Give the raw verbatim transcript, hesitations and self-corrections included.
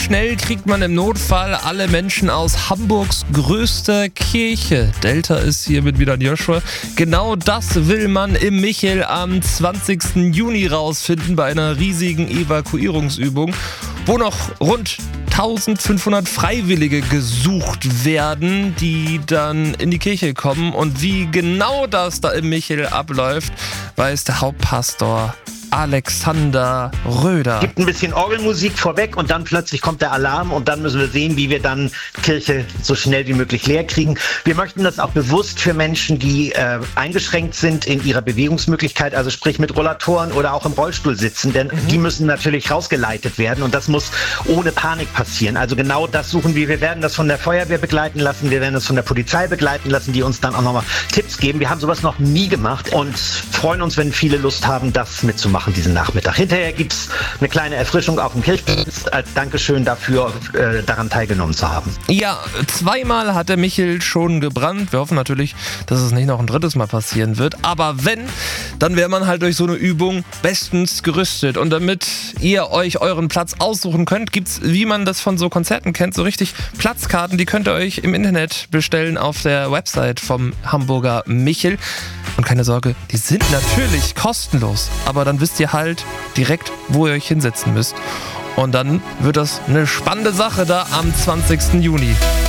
schnell kriegt man im Notfall alle Menschen aus Hamburgs größter Kirche. Delta ist hier mit wieder an Joshua. Genau das will man im Michel am zwanzigsten Juni rausfinden bei einer riesigen Evakuierungsübung, wo noch rund eintausendfünfhundert Freiwillige gesucht werden, die dann in die Kirche kommen. Und wie genau das da im Michel abläuft, weiß der Hauptpastor Alexander Röder. Gibt ein bisschen Orgelmusik vorweg und dann plötzlich kommt der Alarm und dann müssen wir sehen, wie wir dann Kirche so schnell wie möglich leer kriegen. Wir möchten das auch bewusst für Menschen, die äh, eingeschränkt sind in ihrer Bewegungsmöglichkeit, also sprich mit Rollatoren oder auch im Rollstuhl sitzen, denn mhm. die müssen natürlich rausgeleitet werden und das muss ohne Panik passieren. Also genau das suchen wir. Wir werden das von der Feuerwehr begleiten lassen, wir werden das von der Polizei begleiten lassen, die uns dann auch nochmal Tipps geben. Wir haben sowas noch nie gemacht und freuen uns, wenn viele Lust haben, das mitzumachen diesen Nachmittag. Hinterher gibt es eine kleine Erfrischung auf dem Kirchplatz als Dankeschön dafür, äh, daran teilgenommen zu haben. Ja, zweimal hat der Michel schon gebrannt. Wir hoffen natürlich, dass es nicht noch ein drittes Mal passieren wird. Aber wenn, dann wäre man halt durch so eine Übung bestens gerüstet. Und damit ihr euch euren Platz aussuchen könnt, gibt es, wie man das von so Konzerten kennt, so richtig Platzkarten. Die könnt ihr euch im Internet bestellen auf der Website vom Hamburger Michel. Und keine Sorge, die sind natürlich kostenlos. Aber dann wisst ihr halt direkt, wo ihr euch hinsetzen müsst. Und dann wird das eine spannende Sache da am zwanzigsten Juni.